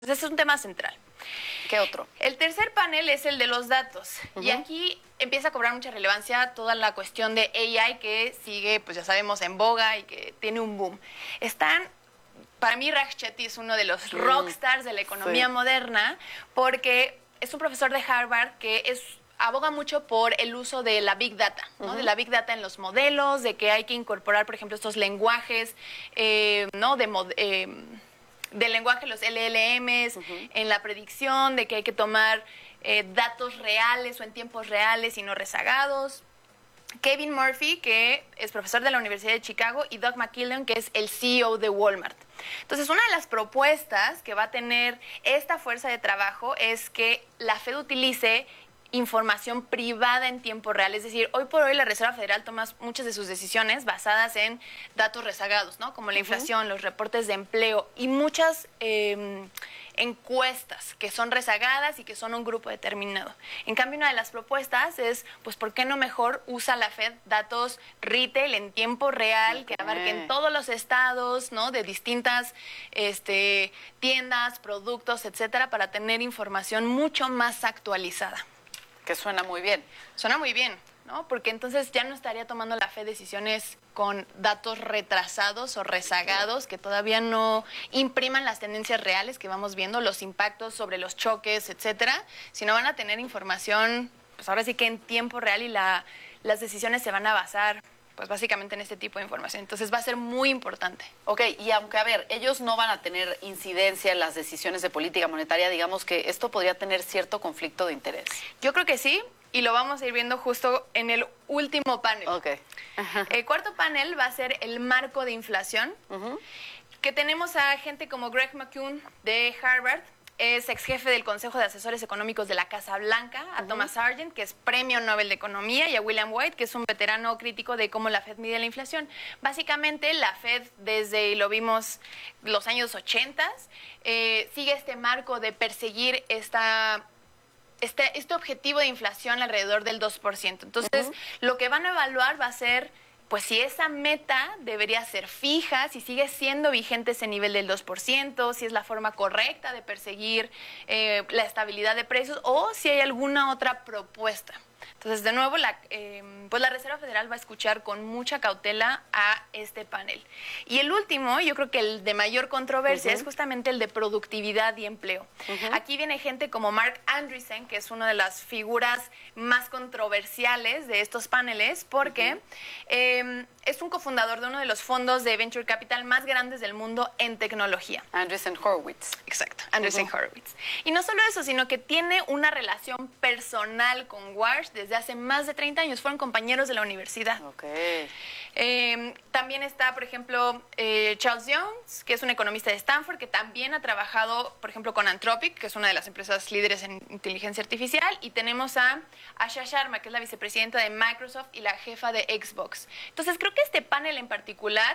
Entonces, es un tema central. ¿Qué otro? El tercer panel es el de los datos. Y aquí empieza a cobrar mucha relevancia toda la cuestión de AI que sigue, pues ya sabemos, en boga y que tiene un boom. Para mí, Raj Chetty es uno de los rockstars de la economía moderna porque es un profesor de Harvard que aboga mucho por el uso de la Big Data, ¿no? De la Big Data en los modelos, de que hay que incorporar, por ejemplo, estos lenguajes, ¿no? Del lenguaje, los LLMs, en la predicción, de que hay que tomar datos reales o en tiempos reales y no rezagados. Kevin Murphy, que es profesor de la Universidad de Chicago, y Doug McKillon, que es el CEO de Walmart. Entonces, una de las propuestas que va a tener esta fuerza de trabajo es que la Fed utilice información privada en tiempo real. Es decir, hoy por hoy la Reserva Federal toma muchas de sus decisiones basadas en datos rezagados, ¿no? Como la inflación, los reportes de empleo y muchas encuestas que son rezagadas y que son un grupo determinado. En cambio, una de las propuestas es, pues, ¿por qué no mejor usa la Fed datos retail en tiempo real que abarquen todos los estados, ¿no? De distintas tiendas, productos, etcétera, para tener información mucho más actualizada. Que suena muy bien. Suena muy bien, ¿no? Porque entonces ya no estaría tomando la Fed decisiones con datos retrasados o rezagados que todavía no impriman las tendencias reales que vamos viendo, los impactos sobre los choques, etcétera, sino van a tener información, pues ahora sí que en tiempo real y las decisiones se van a basar pues básicamente en este tipo de información. Entonces va a ser muy importante. Ok, y aunque, a ver, ellos no van a tener incidencia en las decisiones de política monetaria, digamos que esto podría tener cierto conflicto de interés. Yo creo que sí, y lo vamos a ir viendo justo en el último panel. Ok. El cuarto panel va a ser el marco de inflación, que tenemos a gente como Greg McKeown de Harvard, es ex jefe del Consejo de Asesores Económicos de la Casa Blanca, a Thomas Sargent, que es Premio Nobel de Economía, y a William White, que es un veterano crítico de cómo la Fed mide la inflación. Básicamente, la Fed, desde, lo vimos, los años 80, sigue este marco de perseguir este objetivo de inflación alrededor del 2%. Entonces, lo que van a evaluar va a ser pues si esa meta debería ser fija, si sigue siendo vigente ese nivel del 2%, si es la forma correcta de perseguir la estabilidad de precios o si hay alguna otra propuesta. Entonces, de nuevo, pues la Reserva Federal va a escuchar con mucha cautela a este panel. Y el último, yo creo que el de mayor controversia, es justamente el de productividad y empleo. Aquí viene gente como Mark Andreessen, que es una de las figuras más controversiales de estos paneles, porque es un cofundador de uno de los fondos de Venture Capital más grandes del mundo en tecnología. Andreessen Horowitz. Exacto, Andreessen Horowitz. Y no solo eso, sino que tiene una relación personal con Warsh desde hace más de 30 años. Fueron compañeros de la universidad. Okay. También está, por ejemplo, Charles Jones, que es un economista de Stanford, que también ha trabajado, por ejemplo, con Anthropic, que es una de las empresas líderes en inteligencia artificial. Y tenemos a Asha Sharma, que es la vicepresidenta de Microsoft y la jefa de Xbox. Entonces, creo que este panel en particular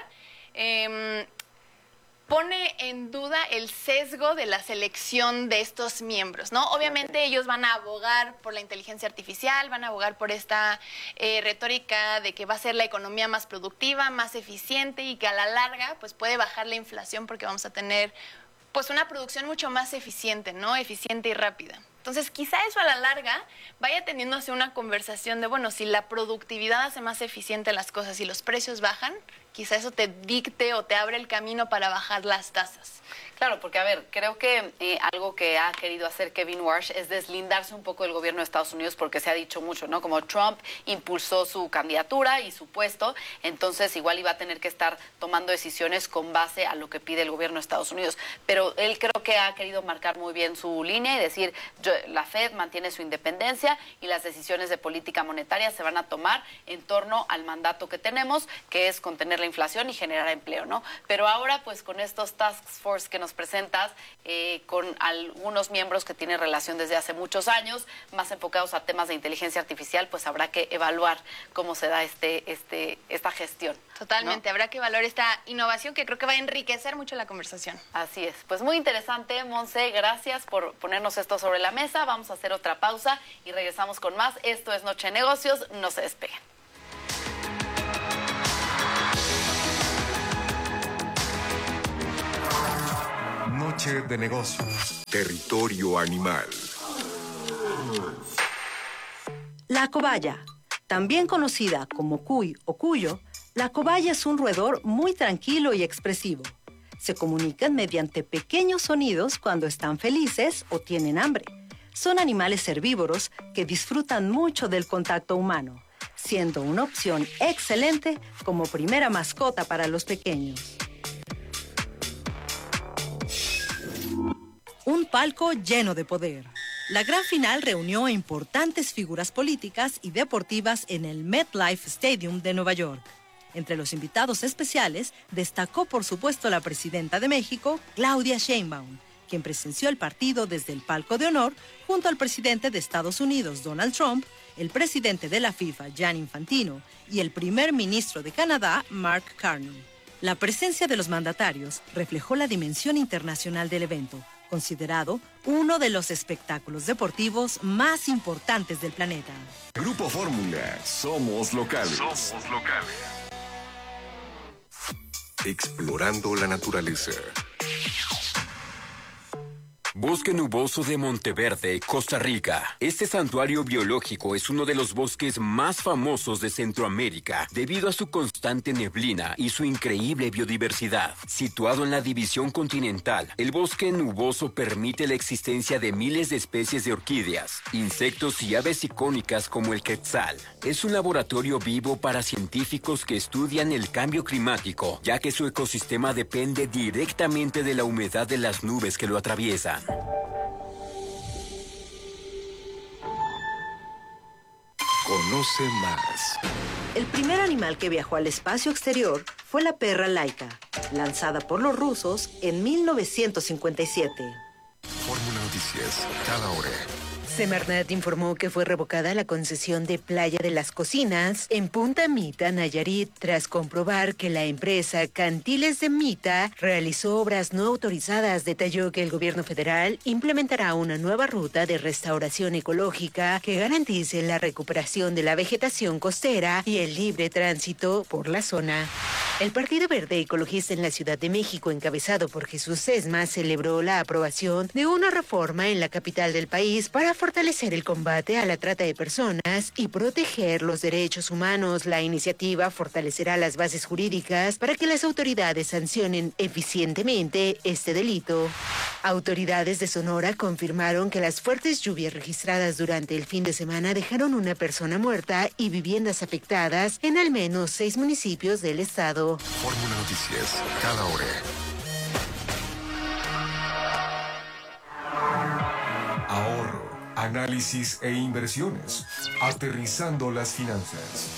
pone en duda el sesgo de la selección de estos miembros, ¿no? Obviamente ellos van a abogar por la inteligencia artificial, van a abogar por esta retórica de que va a ser la economía más productiva, más eficiente y que a la larga pues puede bajar la inflación porque vamos a tener pues una producción mucho más eficiente, ¿no? Eficiente y rápida. Entonces, quizá eso a la larga vaya teniéndose una conversación de, bueno, si la productividad hace más eficiente las cosas y los precios bajan, quizá eso te dicte o te abre el camino para bajar las tasas. Claro, porque, a ver, creo que algo que ha querido hacer Kevin Warsh es deslindarse un poco del gobierno de Estados Unidos, porque se ha dicho mucho, ¿no? Como Trump impulsó su candidatura y su puesto, entonces igual iba a tener que estar tomando decisiones con base a lo que pide el gobierno de Estados Unidos. Pero él creo que ha querido marcar muy bien su línea y decir, la Fed mantiene su independencia y las decisiones de política monetaria se van a tomar en torno al mandato que tenemos, que es contener la inflación y generar empleo, ¿no? Pero ahora, pues, con estos task force que nos presentas, con algunos miembros que tienen relación desde hace muchos años, más enfocados a temas de inteligencia artificial, pues habrá que evaluar cómo se da esta gestión. Totalmente, ¿no? Habrá que evaluar esta innovación que creo que va a enriquecer mucho la conversación. Así es, pues muy interesante, Monse, gracias por ponernos esto sobre la mesa. Vamos a hacer otra pausa y regresamos con más. Esto es Noche de Negocios, no se despeguen. Noche Noche de negocios. Territorio animal. La cobaya, también conocida como cuy o cuyo, la cobaya es un roedor muy tranquilo y expresivo. Se comunican mediante pequeños sonidos cuando están felices o tienen hambre. Son animales herbívoros que disfrutan mucho del contacto humano, siendo una opción excelente como primera mascota para los pequeños. Un palco lleno de poder. La gran final reunió a importantes figuras políticas y deportivas en el MetLife Stadium de Nueva York. Entre los invitados especiales destacó, por supuesto, la presidenta de México, Claudia Sheinbaum, quien presenció el partido desde el palco de honor junto al presidente de Estados Unidos, Donald Trump, el presidente de la FIFA, Gianni Infantino, y el primer ministro de Canadá, Mark Carney. La presencia de los mandatarios reflejó la dimensión internacional del evento, considerado uno de los espectáculos deportivos más importantes del planeta. Grupo Fórmula, somos locales. Somos locales. Explorando la naturaleza. Bosque Nuboso de Monteverde, Costa Rica. Este santuario biológico es uno de los bosques más famosos de Centroamérica debido a su constante neblina y su increíble biodiversidad. Situado en la división continental, el bosque nuboso permite la existencia de miles de especies de orquídeas, insectos y aves icónicas como el quetzal. Es un laboratorio vivo para científicos que estudian el cambio climático, ya que su ecosistema depende directamente de la humedad de las nubes que lo atraviesan. Conoce más. El primer animal que viajó al espacio exterior fue la perra Laika, lanzada por los rusos en 1957. Fórmula Noticias, cada hora. Semarnat informó que fue revocada la concesión de Playa de las Cocinas en Punta Mita, Nayarit, tras comprobar que la empresa Cantiles de Mita realizó obras no autorizadas. Detalló que el gobierno federal implementará una nueva ruta de restauración ecológica que garantice la recuperación de la vegetación costera y el libre tránsito por la zona. El Partido Verde Ecologista en la Ciudad de México, encabezado por Jesús Sesma, celebró la aprobación de una reforma en la capital del país para fortalecer el combate a la trata de personas y proteger los derechos humanos. La iniciativa fortalecerá las bases jurídicas para que las autoridades sancionen eficientemente este delito. Autoridades de Sonora confirmaron que las fuertes lluvias registradas durante el fin de semana dejaron una persona muerta y viviendas afectadas en al menos 6 municipios del estado. Fórmula Noticias, cada hora. Ahorro, análisis e inversiones. Aterrizando las finanzas.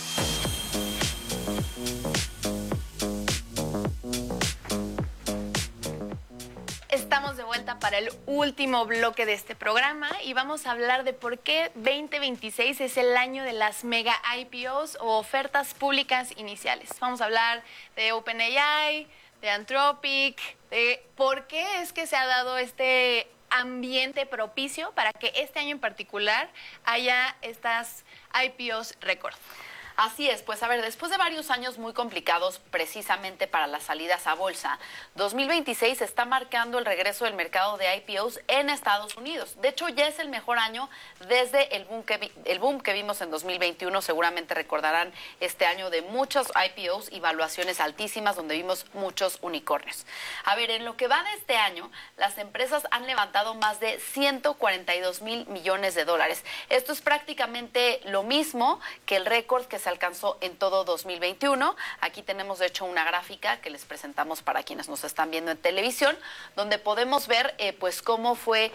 Estamos de vuelta para el último bloque de este programa y vamos a hablar de por qué 2026 es el año de las mega IPOs o ofertas públicas iniciales. Vamos a hablar de OpenAI, de Anthropic, de por qué es que se ha dado este ambiente propicio para que este año en particular haya estas IPOs récord. Así es, pues a ver, después de varios años muy complicados precisamente para las salidas a bolsa, 2026 está marcando el regreso del mercado de IPOs en Estados Unidos. De hecho, ya es el mejor año desde el boom que vimos en 2021. Seguramente recordarán este año de muchos IPOs y valuaciones altísimas donde vimos muchos unicornios. A ver, en lo que va de este año, las empresas han levantado más de 142 mil millones de dólares. Esto es prácticamente lo mismo que el récord que se alcanzó en todo 2021. Aquí tenemos de hecho una gráfica que les presentamos para quienes nos están viendo en televisión, donde podemos ver pues cómo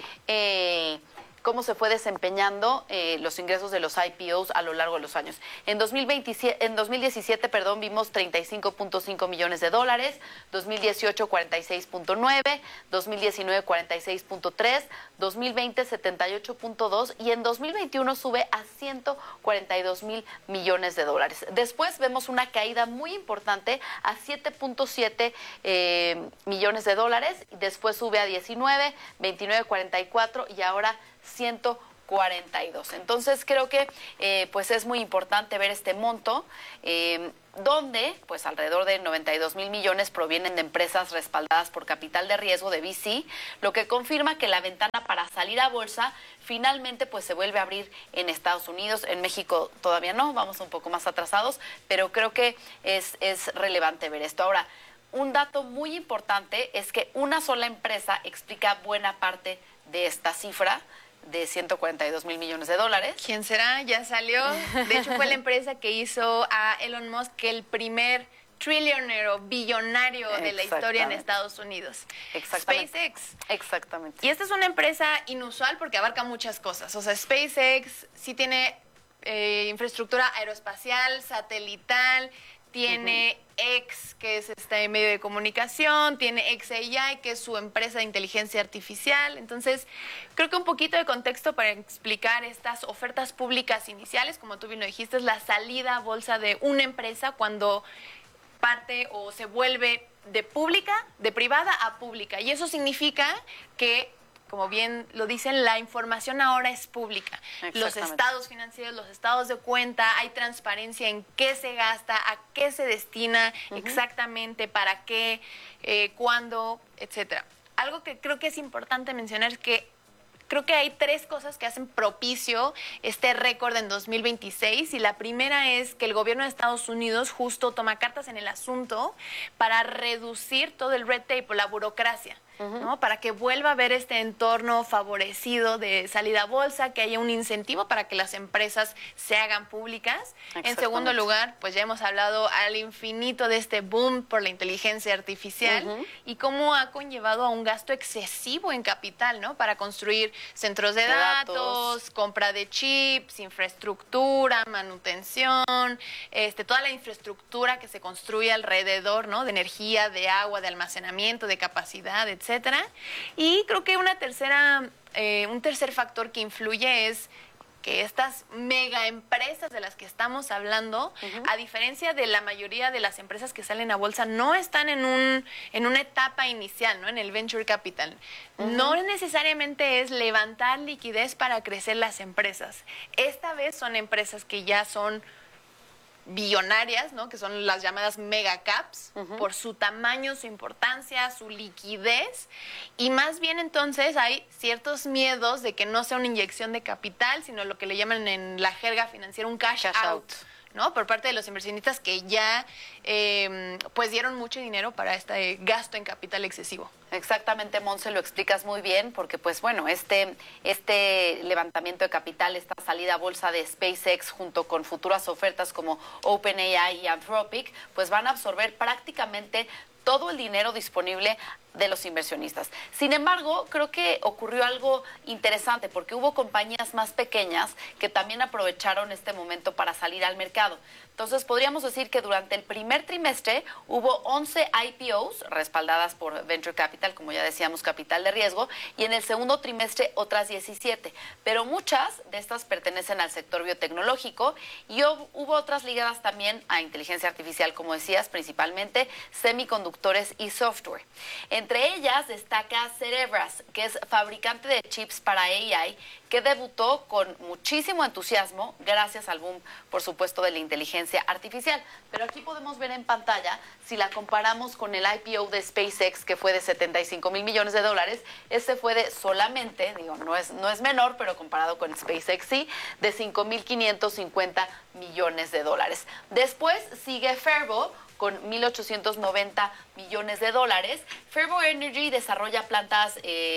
se fue desempeñando los ingresos de los IPOs a lo largo de los años. En 2017, vimos 35.5 millones de dólares, 2018 46.9, 2019 46.3, 2020 78.2 y en 2021 sube a 142 mil millones de dólares. Después vemos una caída muy importante a 7.7 millones de dólares, después sube a 19, 29, 44 y ahora 42. Entonces creo que pues es muy importante ver este monto, donde pues alrededor de 92,000 millones provienen de empresas respaldadas por capital de riesgo de VC, lo que confirma que la ventana para salir a bolsa finalmente pues se vuelve a abrir en Estados Unidos. En México todavía no, vamos un poco más atrasados, pero creo que es relevante ver esto. Ahora, un dato muy importante es que una sola empresa explica buena parte de esta cifra de 142,000 millones de dólares. ¿Quién será? Ya salió. De hecho, fue la empresa que hizo a Elon Musk el primer trillionaire, billonario de la historia en Estados Unidos. Exactamente. SpaceX. Exactamente. Y esta es una empresa inusual porque abarca muchas cosas. O sea, SpaceX sí tiene infraestructura aeroespacial, satelital, tiene X, que es este medio de comunicación, tiene xAI, que es su empresa de inteligencia artificial. Entonces, creo que un poquito de contexto para explicar estas ofertas públicas iniciales, como tú bien lo dijiste, es la salida a bolsa de una empresa cuando parte o se vuelve de pública, de privada a pública. Y eso significa que, como bien lo dicen, la información ahora es pública. Los estados financieros, los estados de cuenta, hay transparencia en qué se gasta, a qué se destina exactamente, para qué, cuándo, etcétera. Algo que creo que es importante mencionar es que creo que hay 3 cosas que hacen propicio este récord en 2026, y la primera es que el gobierno de Estados Unidos justo toma cartas en el asunto para reducir todo el red tape o la burocracia, ¿no? Para que vuelva a haber este entorno favorecido de salida a bolsa, que haya un incentivo para que las empresas se hagan públicas. En segundo lugar, pues ya hemos hablado al infinito de este boom por la inteligencia artificial y cómo ha conllevado a un gasto excesivo en capital, ¿no? Para construir centros de datos, compra de chips, infraestructura, manutención, toda la infraestructura que se construye alrededor, ¿no? De energía, de agua, de almacenamiento, de capacidad, etcétera. Y creo que un tercer factor que influye es que estas mega empresas de las que estamos hablando, a diferencia de la mayoría de las empresas que salen a bolsa, no están en una etapa inicial, ¿no? En el venture capital. No necesariamente es levantar liquidez para crecer las empresas. Esta vez son empresas que ya son billonarias, ¿no? Que son las llamadas mega caps, por su tamaño, su importancia, su liquidez, y más bien entonces hay ciertos miedos de que no sea una inyección de capital, sino lo que le llaman en la jerga financiera un cash out, ¿no? Por parte de los inversionistas que ya pues dieron mucho dinero para este gasto en capital excesivo. Exactamente, Monse, lo explicas muy bien, porque pues bueno, este levantamiento de capital, esta salida a bolsa de SpaceX junto con futuras ofertas como OpenAI y Anthropic, pues van a absorber prácticamente todo el dinero disponible de los inversionistas. Sin embargo, creo que ocurrió algo interesante porque hubo compañías más pequeñas que también aprovecharon este momento para salir al mercado. Entonces, podríamos decir que durante el primer trimestre hubo 11 IPOs respaldadas por Venture Capital, como ya decíamos, capital de riesgo, y en el segundo trimestre otras 17. Pero muchas de estas pertenecen al sector biotecnológico y hubo otras ligadas también a inteligencia artificial, como decías, principalmente semiconductores y software. Entre ellas destaca Cerebras, que es fabricante de chips para AI, que debutó con muchísimo entusiasmo gracias al boom, por supuesto, de la inteligencia artificial. Pero aquí podemos ver en pantalla, si la comparamos con el IPO de SpaceX, que fue de 75,000 millones de dólares, este fue de solamente, digo, no es menor, pero comparado con SpaceX sí, de 5,550 millones de dólares. Después sigue Fervo, con 1,890 millones de dólares. Fervo Energy desarrolla plantas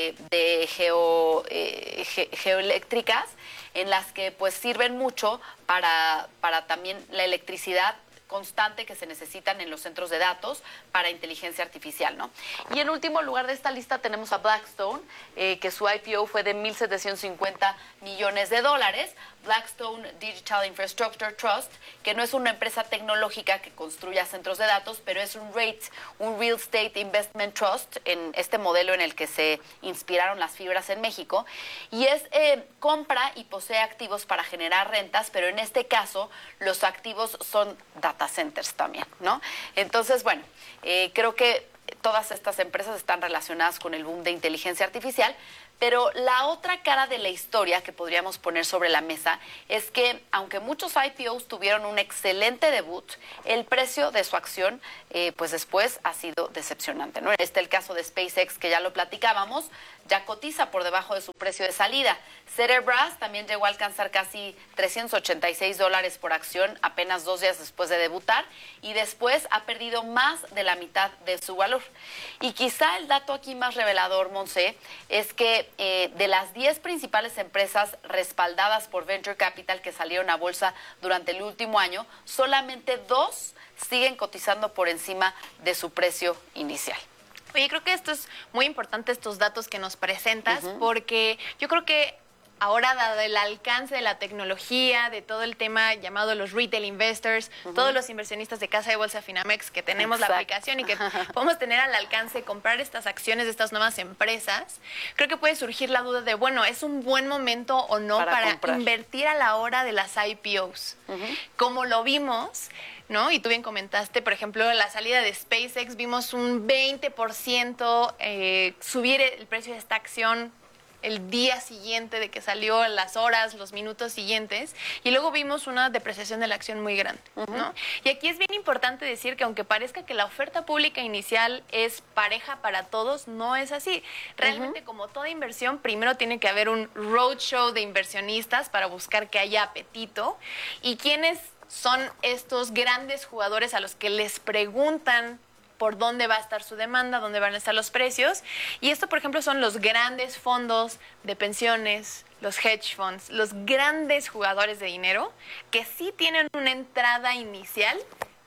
geoeléctricas en las que pues sirven mucho para también la electricidad constante que se necesitan en los centros de datos para inteligencia artificial, ¿no? Y en último lugar de esta lista tenemos a Blackstone, que su IPO fue de 1,750 millones de dólares. Blackstone Digital Infrastructure Trust, que no es una empresa tecnológica que construya centros de datos, pero es un REIT, un Real Estate Investment Trust, en este modelo en el que se inspiraron las fibras en México, y es compra y posee activos para generar rentas, pero en este caso los activos son data centers también, ¿no? Entonces, bueno, creo que todas estas empresas están relacionadas con el boom de inteligencia artificial. Pero la otra cara de la historia que podríamos poner sobre la mesa es que, aunque muchos IPOs tuvieron un excelente debut, el precio de su acción, pues después ha sido decepcionante, ¿no? Este es el caso de SpaceX, que ya lo platicábamos, ya cotiza por debajo de su precio de salida. Cerebras también llegó a alcanzar casi $386 por acción apenas 2 días después de debutar, y después ha perdido más de la mitad de su valor. Y quizá el dato aquí más revelador, Monse, es que de las 10 principales empresas respaldadas por Venture Capital que salieron a bolsa durante el último año, solamente 2 siguen cotizando por encima de su precio inicial. Oye, creo que esto es muy importante, estos datos que nos presentas, porque yo creo que ahora, dado el alcance de la tecnología, de todo el tema llamado los retail investors, todos los inversionistas de Casa de Bolsa Finamex que tenemos la aplicación y que podemos tener al alcance comprar estas acciones de estas nuevas empresas, creo que puede surgir la duda de, bueno, ¿es un buen momento o no para invertir a la hora de las IPOs? Como lo vimos, ¿no? Y tú bien comentaste, por ejemplo, la salida de SpaceX, vimos un 20% subir el precio de esta acción el día siguiente de que salió, las horas, los minutos siguientes, y luego vimos una depreciación de la acción muy grande, ¿no? Y aquí es bien importante decir que aunque parezca que la oferta pública inicial es pareja para todos, no es así. Realmente, como toda inversión, primero tiene que haber un roadshow de inversionistas para buscar que haya apetito, y quiénes son estos grandes jugadores a los que les preguntan por dónde va a estar su demanda, dónde van a estar los precios. Y esto, por ejemplo, son los grandes fondos de pensiones, los hedge funds, los grandes jugadores de dinero que sí tienen una entrada inicial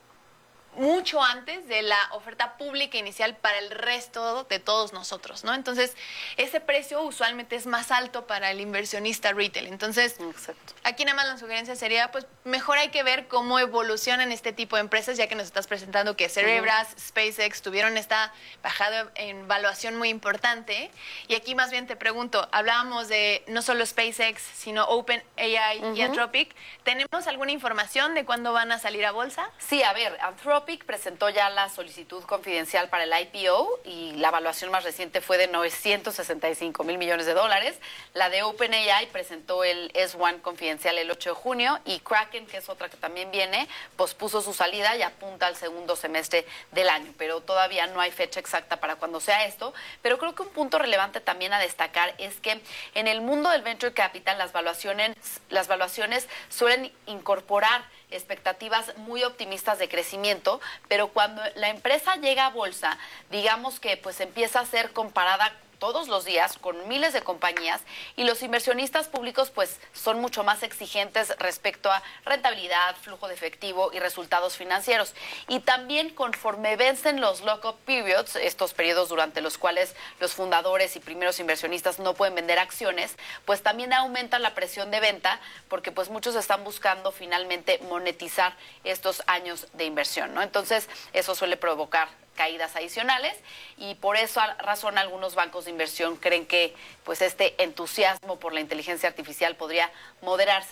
mucho antes de la oferta pública inicial para el resto de todos nosotros, ¿no? Entonces, ese precio usualmente es más alto para el inversionista retail. Entonces, aquí nada más la sugerencia sería, pues, mejor hay que ver cómo evolucionan este tipo de empresas, ya que nos estás presentando que Cerebras, SpaceX tuvieron esta bajada en valuación muy importante. Y aquí más bien te pregunto, hablábamos de no solo SpaceX, sino OpenAI y Anthropic. ¿Tenemos alguna información de cuándo van a salir a bolsa? Sí, a ver, Anthropic presentó ya la solicitud confidencial para el IPO y la evaluación más reciente fue de $965 mil millones. La de OpenAI presentó el S1 confidencial el 8 de junio y Kraken, que es otra que también viene, pospuso su salida y apunta al segundo semestre del año, pero todavía no hay fecha exacta para cuando sea esto. Pero creo que un punto relevante también a destacar es que en el mundo del venture capital las valuaciones suelen incorporar expectativas muy optimistas de crecimiento, pero cuando la empresa llega a bolsa, digamos que pues empieza a ser comparada todos los días con miles de compañías y los inversionistas públicos pues son mucho más exigentes respecto a rentabilidad, flujo de efectivo y resultados financieros. Y también conforme vencen los lock-up periods, estos periodos durante los cuales los fundadores y primeros inversionistas no pueden vender acciones, pues también aumenta la presión de venta porque pues muchos están buscando finalmente monetizar estos años de inversión, ¿no? Entonces eso suele provocar caídas adicionales y por esa razón algunos bancos de inversión creen que pues este entusiasmo por la inteligencia artificial podría moderarse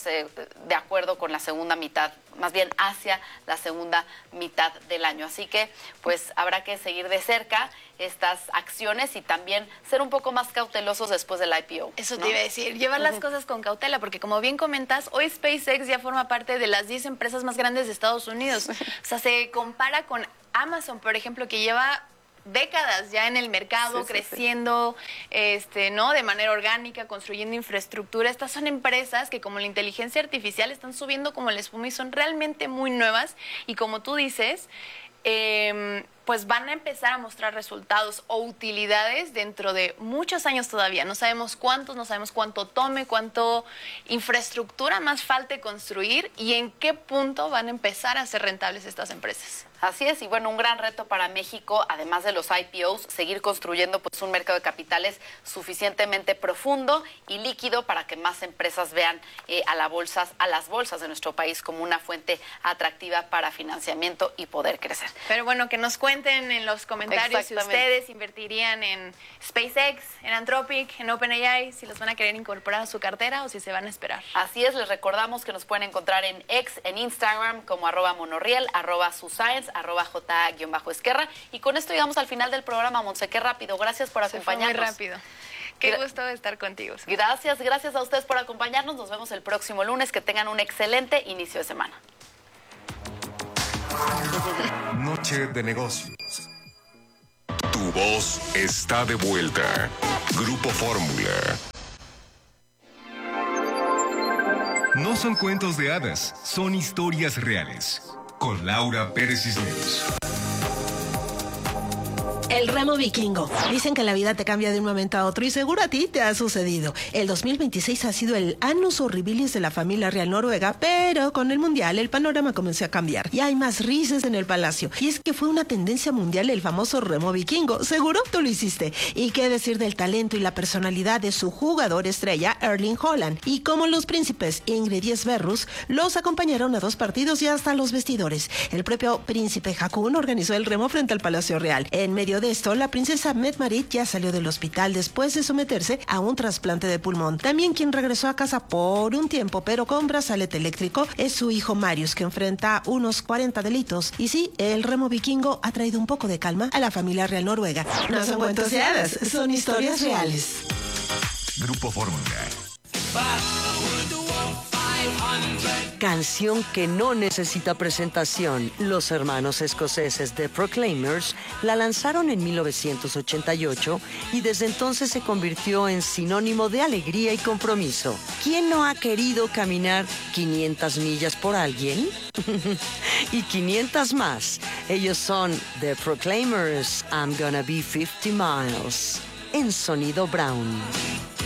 de acuerdo con la segunda mitad, más bien hacia la segunda mitad del año. Así que pues habrá que seguir de cerca estas acciones y también ser un poco más cautelosos después del IPO. Eso te iba a decir, llevar las cosas con cautela, porque como bien comentas, hoy SpaceX ya forma parte de las 10 empresas más grandes de Estados Unidos. O sea, se compara con Amazon, por ejemplo, que lleva décadas ya en el mercado, creciendo, ¿no? De manera orgánica, construyendo infraestructura. Estas son empresas que, como la inteligencia artificial, están subiendo como la espuma y son realmente muy nuevas. Y como tú dices, pues van a empezar a mostrar resultados o utilidades dentro de muchos años todavía. No sabemos cuántos, no sabemos cuánto tome, cuánto infraestructura más falte construir y en qué punto van a empezar a ser rentables estas empresas. Así es, y bueno, un gran reto para México, además de los IPOs, seguir construyendo pues un mercado de capitales suficientemente profundo y líquido para que más empresas vean a las bolsas de nuestro país como una fuente atractiva para financiamiento y poder crecer. Pero bueno, que nos cuenten cuenten en los comentarios si ustedes invertirían en SpaceX, en Anthropic, en OpenAI, si los van a querer incorporar a su cartera o si se van a esperar. Así es, les recordamos que nos pueden encontrar en X, en Instagram, como @monorriel, @suscience, @j_esquerra. Y con esto llegamos al final del programa, Monse. Qué rápido. Gracias por acompañarnos. Muy rápido. Qué gusto estar contigo. Gracias a ustedes por acompañarnos. Nos vemos el próximo lunes. Que tengan un excelente inicio de semana. Noche de negocios. Tu voz está de vuelta. Grupo Fórmula. No son cuentos de hadas, son historias reales. Con Laura Pérez Cisneros. El remo vikingo. Dicen que la vida te cambia de un momento a otro y seguro a ti te ha sucedido. El 2026 ha sido el annus horribilis de la familia real noruega, pero con el mundial el panorama comenzó a cambiar y hay más risas en el palacio. Y es que fue una tendencia mundial el famoso remo vikingo. Seguro tú lo hiciste. Y qué decir del talento y la personalidad de su jugador estrella, Erling Haaland. Y como los príncipes Ingrid y Sverrus los acompañaron a 2 partidos y hasta los vestidores. El propio príncipe Haakon organizó el remo frente al Palacio Real. En medio de esto, la princesa Mette-Marit ya salió del hospital después de someterse a un trasplante de pulmón. También quien regresó a casa por un tiempo, pero con brazalete eléctrico, es su hijo Marius, que enfrenta unos 40 delitos. Y sí, el remo vikingo ha traído un poco de calma a la familia real noruega. No son cuentos de hadas, son historias reales. Grupo Fórmula. Canción que no necesita presentación. Los hermanos escoceses The Proclaimers la lanzaron en 1988 y desde entonces se convirtió en sinónimo de alegría y compromiso. ¿Quién no ha querido caminar 500 millas por alguien? Y 500 más. Ellos son The Proclaimers, I'm Gonna Be 50 Miles, en Sonido Brown.